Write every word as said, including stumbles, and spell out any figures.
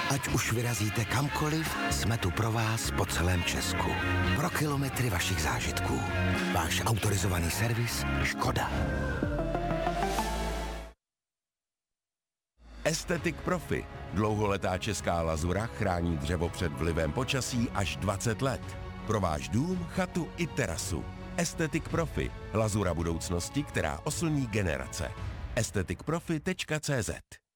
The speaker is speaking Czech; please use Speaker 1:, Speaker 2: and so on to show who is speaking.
Speaker 1: Ať už vyrazíte kamkoliv, jsme tu pro vás po celém Česku. Pro kilometry vašich zážitků. Váš autorizovaný servis Škoda.
Speaker 2: Aesthetic Profi. Dlouholetá česká lazura chrání dřevo před vlivem počasí až dvacet let. Pro váš dům, chatu i terasu. Aesthetic Profi. Lazura budoucnosti, která oslní generace. aesthetic profi tečka cé zet